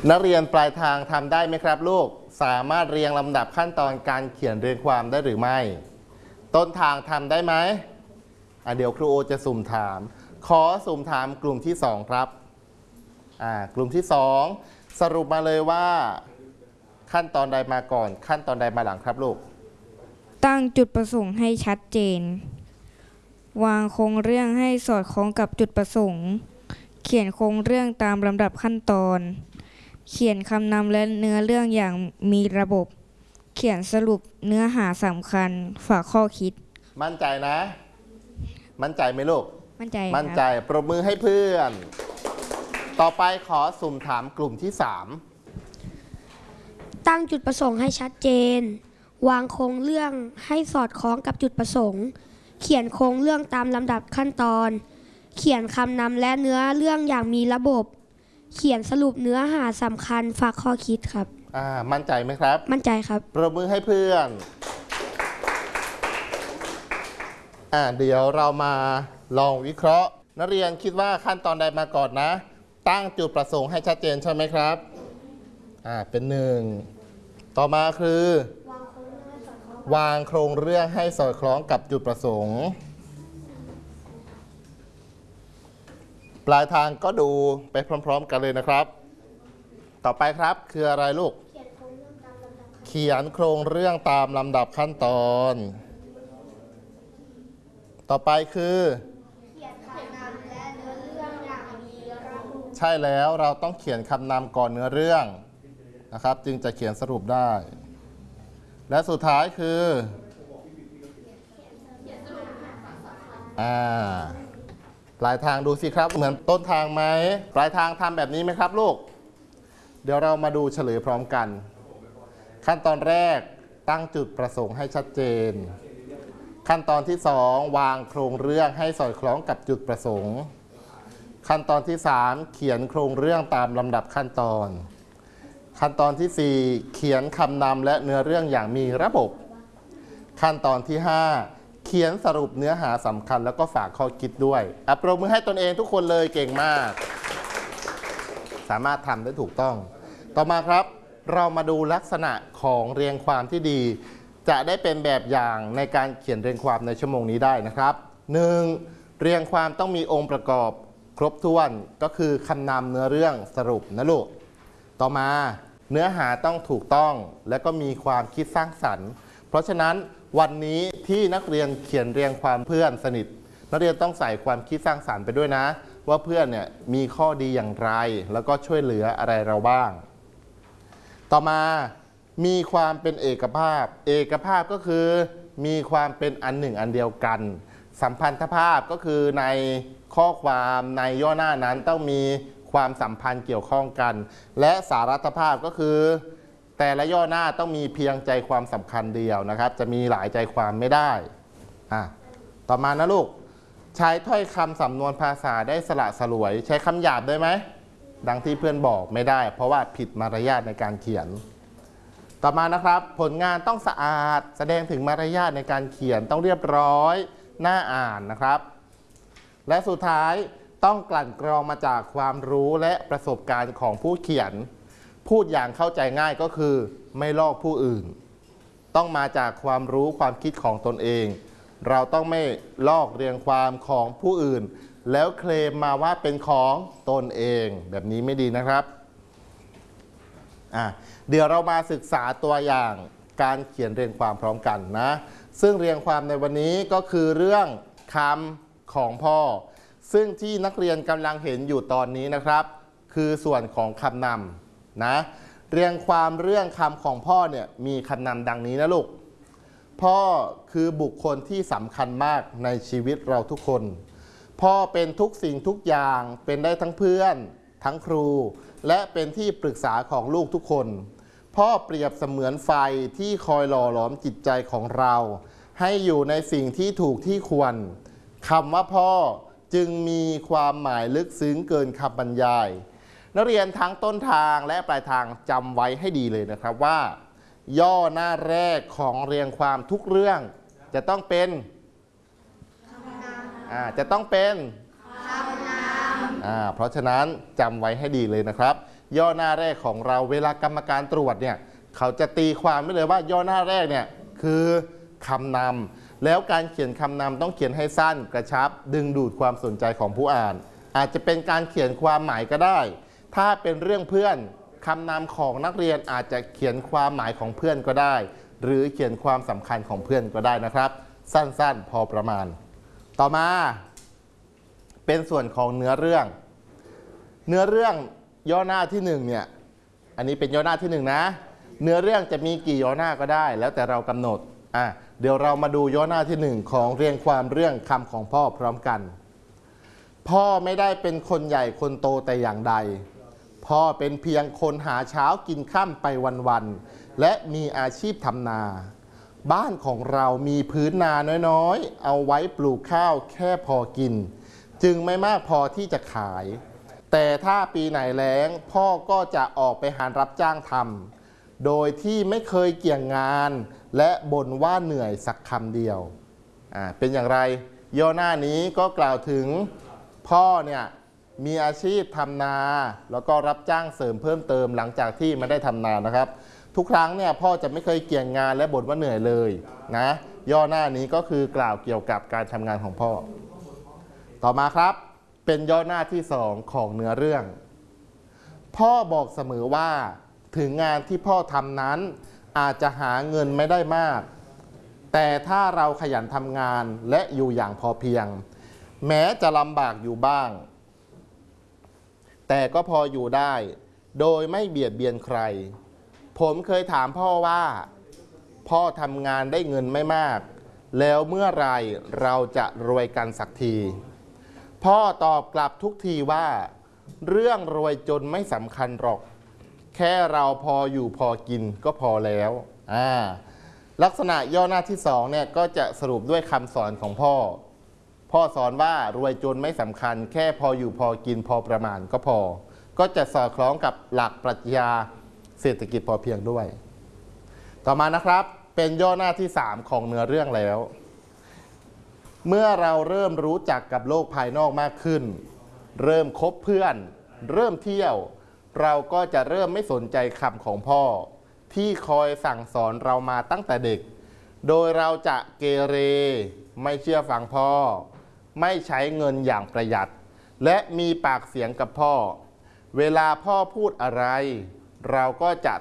นักเรียนปลายทางทำได้ไหมครับลูกสามารถเรียงลำดับขั้นตอนการเขียนเรียงความได้หรือไม่ต้นทางทำได้ไหมเดี๋ยวครูโอจะสุ่มถามขอสุ่มถามกลุ่มที่2ครับกลุ่มที่2สรุปมาเลยว่าขั้นตอนใดมาก่อนขั้นตอนใดมาหลังครับลูกตั้งจุดประสงค์ให้ชัดเจนวางโครงเรื่องให้สอดคล้องกับจุดประสงค์เขียนโครงเรื่องตามลำดับขั้นตอนเขียนคำนำและเนื้อเรื่องอย่างมีระบบเขียนสรุปเนื้อหาสำคัญฝากข้อคิดมั่นใจนะมั่นใจไหมลูกมั่นใจมั่นใจปรบมือให้เพื่อนต่อไปขอสุ่มถามกลุ่มที่3 ตั้งจุดประสงค์ให้ชัดเจนวางโครงเรื่องให้สอดคล้องกับจุดประสงค์เขียนโครงเรื่องตามลำดับขั้นตอนเขียนคำนำและเนื้อเรื่องอย่างมีระบบเขียนสรุปเนื้อหาสำคัญฝากข้อคิดครับมั่นใจไหมครับมั่นใจครับปรบมือให้เพื่อนเดี๋ยวเรามาลองวิเคราะห์นักเรียนคิดว่าขั้นตอนใดมาก่อนนะตั้งจุดประสงค์ให้ชัดเจนใช่ไหมครับเป็น1ต่อมาคือวางโครงเรื่องให้สอดคล้องกับจุดประสงค์ปลายทางก็ดูไปพร้อมๆกันเลยนะครับต่อไปครับคืออะไรลูกเขียนโครงเรื่องตามลำดับขั้นตอนต่อไปคือเขียนคำนำและเนื้อเรื่องอย่างมีระบุใช่แล้วเราต้องเขียนคำนำก่อนเนื้อเรื่องนะครับจึงจะเขียนสรุปได้และสุดท้ายคือปลายทางดูสิครับเหมือนต้นทางไหมปลายทางทำแบบนี้ไหมครับลูกเดี๋ยวเรามาดูเฉลยพร้อมกันขั้นตอนแรกตั้งจุดประสงค์ให้ชัดเจนขั้นตอนที่2วางโครงเรื่องให้สอดคล้องกับจุดประสงค์ขั้นตอนที่3เขียนโครงเรื่องตามลำดับขั้นตอนขั้นตอนที่4เขียนคำนำและเนื้อเรื่องอย่างมีระบบขั้นตอนที่5เขียนสรุปเนื้อหาสำคัญแล้วก็ฝากข้อคิดด้วยปรบมือให้ตนเองทุกคนเลยเก่งมากสามารถทำได้ถูกต้องต่อมาครับเรามาดูลักษณะของเรียงความที่ดีจะได้เป็นแบบอย่างในการเขียนเรียงความในชั่วโมงนี้ได้นะครับ 1. เรียงความต้องมีองค์ประกอบครบถ้วนก็คือคำนำเนื้อเรื่องสรุปนะลูกต่อมาเนื้อหาต้องถูกต้องและก็มีความคิดสร้างสรรค์เพราะฉะนั้นวันนี้ที่นักเรียนเขียนเรียงความเพื่อนสนิทนักเรียนต้องใส่ความคิดสร้างสรรค์ไปด้วยนะว่าเพื่อนเนี่ยมีข้อดีอย่างไรแล้วก็ช่วยเหลืออะไรเราบ้างต่อมามีความเป็นเอกภาพก็คือมีความเป็นอันหนึ่งอันเดียวกันสัมพันธภาพก็คือในข้อความในย่อหน้านั้นต้องมีความสัมพันธ์เกี่ยวข้องกันและสารัตภาพก็คือแต่ละย่อหน้าต้องมีเพียงใจความสำคัญเดียวนะครับจะมีหลายใจความไม่ได้ต่อมานะลูกใช้ถ้อยคำสำนวนภาษาได้สละสลวยใช้คำหยาบได้ไหมดังที่เพื่อนบอกไม่ได้เพราะว่าผิดมารยาทในการเขียนต่อมานะครับผลงานต้องสะอาดแสดงถึงมารยาทในการเขียนต้องเรียบร้อยน่าอ่านนะครับและสุดท้ายต้องกลั่นกรองมาจากความรู้และประสบการณ์ของผู้เขียนพูดอย่างเข้าใจง่ายก็คือไม่ลอกผู้อื่นต้องมาจากความรู้ความคิดของตนเองเราต้องไม่ลอกเรียงความของผู้อื่นแล้วเคลมมาว่าเป็นของตนเองแบบนี้ไม่ดีนะครับเดี๋ยวเรามาศึกษาตัวอย่างการเขียนเรียงความพร้อมกันนะซึ่งเรียงความในวันนี้ก็คือเรื่องคำของพ่อซึ่งที่นักเรียนกำลังเห็นอยู่ตอนนี้นะครับคือส่วนของคำนำนะเรียงความเรื่องคำของพ่อเนี่ยมีคำนำดังนี้นะลูกพ่อคือบุคคลที่สำคัญมากในชีวิตเราทุกคนพ่อเป็นทุกสิ่งทุกอย่างเป็นได้ทั้งเพื่อนทั้งครูและเป็นที่ปรึกษาของลูกทุกคนพ่อเปรียบเสมือนไฟที่คอยหล่อหลอมจิตใจของเราให้อยู่ในสิ่งที่ถูกที่ควรคำว่าพ่อจึงมีความหมายลึกซึ้งเกินคำบรรยายนักเรียนทั้งต้นทางและปลายทางจำไว้ให้ดีเลยนะครับว่าย่อหน้าแรกของเรียงความทุกเรื่องจะต้องเป็นคำนำเพราะฉะนั้นจำไว้ให้ดีเลยนะครับย่อหน้าแรกของเราเวลากรรมการตรวจเนี่ยเขาจะตีความไว้เลยว่าย่อหน้าแรกเนี่ยคือคำนำแล้วการเขียนคำนำต้องเขียนให้สั้นกระชับดึงดูดความสนใจของผู้อ่าน อาจจะเป็นการเขียนความหมายก็ได้ถ้าเป็นเรื่องเพื่อนคำนำของนักเรียนอาจจะเขียนความหมายของเพื่อนก็ได้ หรือเขียนความสำคัญของเพื่อนก็ได้นะครับสั้นๆพอประมาณต่อมาเป็นส่วนของเนื้อเรื่องย่อหน้าที่1เนี่ยอันนี้เป็นย่อหน้าที่1นะเนื้อเรื่องจะมีกี่ย่อหน้าก็ได้แล้วแต่เรากำหนดเดี๋ยวเรามาดูย่อหน้าที่1ของเรียงความเรื่องคำของพ่อพร้อมกันพ่อไม่ได้เป็นคนใหญ่คนโตแต่อย่างใดพ่อเป็นเพียงคนหาเช้ากินค่ำไปวันๆและมีอาชีพทำนาบ้านของเรามีพื้นนาน้อยๆเอาไว้ปลูกข้าวแค่พอกินจึงไม่มากพอที่จะขายแต่ถ้าปีไหนแล้งพ่อก็จะออกไปหารับจ้างทำโดยที่ไม่เคยเกี่ยงงานและบ่นว่าเหนื่อยสักคำเดียวเป็นอย่างไรย่อหน้านี้ก็กล่าวถึงพ่อเนี่ยมีอาชีพทำนาแล้วก็รับจ้างเสริมเพิ่มเติมหลังจากที่ไม่ได้ทำนานะครับทุกครั้งเนี่ยพ่อจะไม่เคยเกี่ยงงานและบ่นว่าเหนื่อยเลยนะย่อหน้านี้ก็คือกล่าวเกี่ยวกับการทำงานของพ่อต่อมาครับเป็นย่อหน้าที่2ของเนื้อเรื่องพ่อบอกเสมอว่าถึงงานที่พ่อทำนั้นอาจจะหาเงินไม่ได้มากแต่ถ้าเราขยันทำงานและอยู่อย่างพอเพียงแม้จะลำบากอยู่บ้างแต่ก็พออยู่ได้โดยไม่เบียดเบียนใครผมเคยถามพ่อว่าพ่อทำงานได้เงินไม่มากแล้วเมื่อไรเราจะรวยกันสักทีพ่อตอบกลับทุกทีว่าเรื่องรวยจนไม่สำคัญหรอกแค่เราพออยู่พอกินก็พอแล้วลักษณะย่อหน้าที่2เนี่ยก็จะสรุปด้วยคำสอนของพ่อสอนว่ารวยจนไม่สำคัญแค่พออยู่พอกินพอประมาณก็พอก็จะสอดคล้องกับหลักปรัชญาเศรษฐกิจพอเพียงด้วยต่อมานะครับเป็นย่อหน้าที่3ของเนื้อเรื่องแล้วเมื่อเราเริ่มรู้จักกับโลกภายนอกมากขึ้นเริ่มคบเพื่อนเริ่มเที่ยวเราก็จะเริ่มไม่สนใจคำของพ่อที่คอยสั่งสอนเรามาตั้งแต่เด็กโดยเราจะเกเรไม่เชื่อฟังพ่อไม่ใช้เงินอย่างประหยัดและมีปากเสียงกับพ่อเวลาพ่อพูดอะไรเราก็จะ